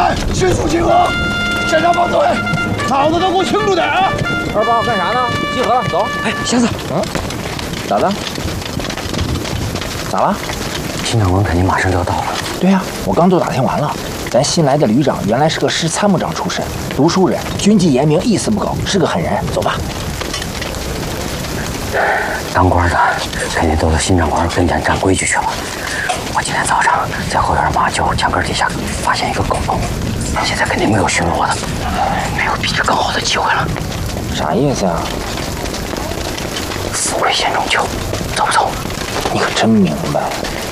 员迅速集合，现场放队，脑子都给我清楚点啊 ！28号干啥呢？集合了，走。 哎，瞎子， 咋的？咋了？ 新长官肯定马上就要到了。 对呀，我刚都打听完了。咱新来的旅长原来是个师参谋长出身，读书人，军纪严明，一丝不苟，是个狠人。走吧。 当官的肯定都到新长官跟前站规矩去了。我今天早上在后院马厩墙根底下发现一个狗笼，现在肯定没有巡逻的，没有比这更好的机会了。 啥意思啊？ 富贵险中求，走不走？ 你可真明白。